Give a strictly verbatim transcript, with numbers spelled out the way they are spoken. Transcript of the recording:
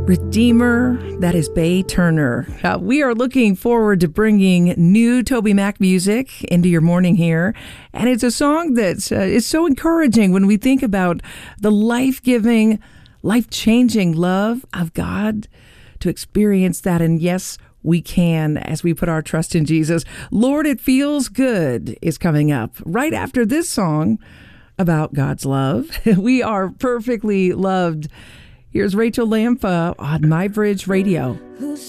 Redeemer, that is Bay Turner. Uh, we are looking forward to bringing new Toby Mac music into your morning here. And it's a song that uh, is so encouraging when we think about the life-giving, life-changing love of God, to experience that. And yes, we can as we put our trust in Jesus. Lord, It Feels Good is coming up right after this song about God's love. We are perfectly loved. Here's Rachel Lampa on My Bridge Radio.